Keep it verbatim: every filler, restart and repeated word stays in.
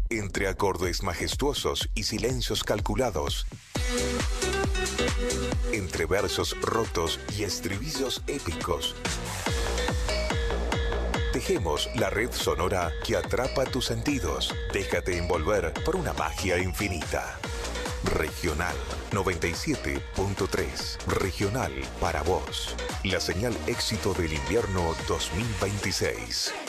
Entre acordes majestuosos y silencios calculados. Entre versos rotos y estribillos épicos. Tejemos la red sonora que atrapa tus sentidos. Déjate envolver por una magia infinita. Regional noventa y siete punto tres. Regional para vos. La señal éxito del invierno dos mil veintiséis.